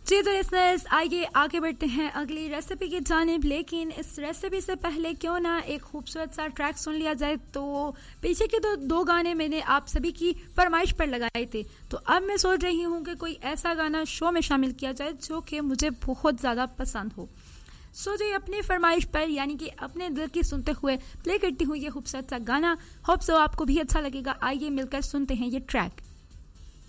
जी तो लिसनर्स, आइए आगे बढ़ते हैं अगली रेसिपी की जानिब। लेकिन इस रेसिपी से पहले क्यों ना एक खूबसूरत सा ट्रैक सुन लिया जाए। तो पीछे के दो गाने मैंने आप सभी की फरमाइश पर लगाए थे, तो अब मैं सोच रही हूँ कि कोई ऐसा गाना शो में शामिल किया जाए जो कि मुझे बहुत ज़्यादा पसंद हो। सो जी, अपनी फरमाइश पर यानी कि अपने दिल की सुनते हुए प्ले करती हूँ ये खूबसूरत सा गाना। होप सो आपको भी अच्छा लगेगा। आइए मिलकर सुनते हैं ये ट्रैक।